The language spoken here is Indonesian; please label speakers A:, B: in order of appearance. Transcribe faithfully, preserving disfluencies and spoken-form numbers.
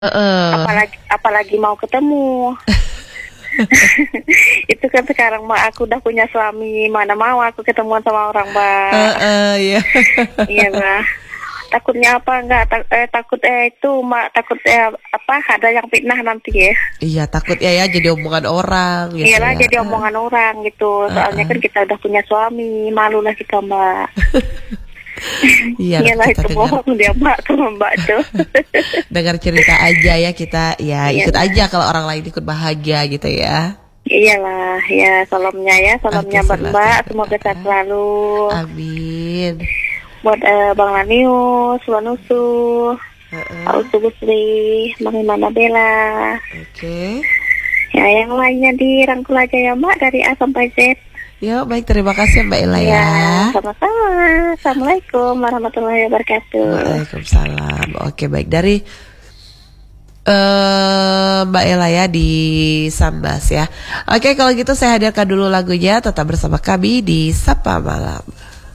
A: Uh-uh.
B: Apalagi apalagi mau ketemu. Itu kan sekarang mah aku udah punya suami, mana mau aku ketemuan sama orang, Mbak.
A: Uh-uh, iya.
B: Iya, Mbak. Takutnya apa enggak tak, eh, takut eh itu mak takut eh apa ada yang fitnah nanti ya.
A: Iya, takut ya ya jadi omongan orang gitu.
B: Iyalah
A: ya.
B: jadi omongan uh. orang gitu. Soalnya
A: uh-uh.
B: kan kita udah punya suami, malulah kita, Mbak.
A: Iya,
B: iyalah itu bohong dia, Mbak, sama Mbak tuh.
A: Dengar cerita aja ya kita, ya
B: iyalah.
A: Ikut aja kalau orang lain ikut bahagia gitu ya.
B: Iyalah, ya salamnya ya, salamnya buat Mbak, semoga sehat selalu.
A: Amin.
B: Buat uh, Bang Lanius, Wanusu, uh-uh. Pak Usu Busri, Bang Imana Bella.
A: Oke. Okay.
B: Ya, yang lainnya dirangkul aja ya, Mbak, dari A sampai Z.
A: Ya, baik, terima kasih Mbak Ella ya.
B: Ya, sama-sama. Assalamualaikum warahmatullahi wabarakatuh.
A: Waalaikumsalam. Oke, baik, dari uh, Mbak Ella ya di Sambas ya. Oke, kalau gitu saya hadirkan dulu lagunya. Tetap bersama kami di Sapa Malam.